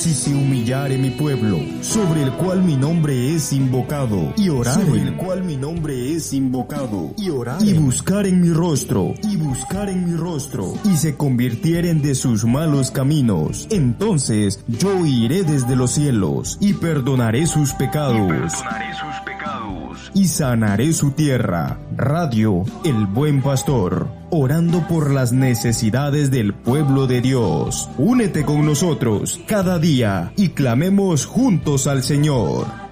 Si se humillare mi pueblo, sobre el cual mi nombre es invocado, y oraren, sobre el cual mi nombre es invocado, y oraren, y buscaren mi rostro, y se convirtieren de sus malos caminos, entonces yo iré desde los cielos, y perdonaré sus pecados, y sanaré su tierra. Radio El Buen Pastor, orando por las necesidades del pueblo de Dios. Únete con nosotros cada día y clamemos juntos al Señor.